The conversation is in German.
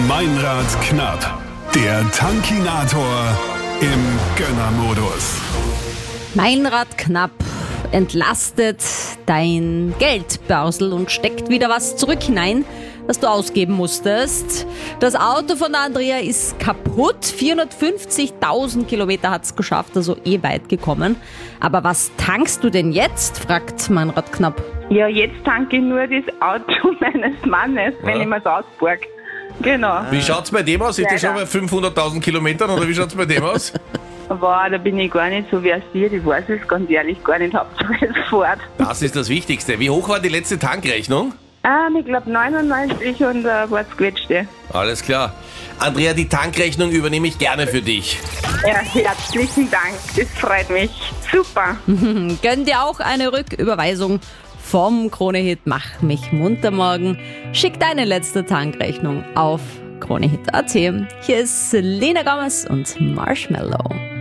Meinrad knapp. Der Tankinator im Gönnermodus. Meinrad knapp entlastet dein Geldbörsel und steckt wieder was zurück hinein, das du ausgeben musstest. Das Auto von der Andrea ist kaputt. 450.000 Kilometer hat es geschafft, also weit gekommen. Aber was tankst du denn jetzt, fragt Meinrad knapp. Ja, jetzt tanke ich nur das Auto meines Mannes, wenn ich mir das ausborg. Genau. Wie schaut's bei dem aus? Ist der schon bei 500.000 Kilometern oder wie schaut's bei dem aus? Aber da bin ich gar nicht so versiert, ich weiß es ganz ehrlich gar nicht, Hauptsache es fährt. Das ist das Wichtigste. Wie hoch war die letzte Tankrechnung? Ich glaube 99 und ein paar Quetschte. Alles klar. Andrea, die Tankrechnung übernehme ich gerne für dich. Ja, herzlichen Dank, das freut mich. Super. Gönn dir auch eine Rücküberweisung vom Krone-Hit Mach mich munter morgen. Schick deine letzte Tankrechnung auf kronehit.at. Hier ist Selena Gomez und Marshmallow.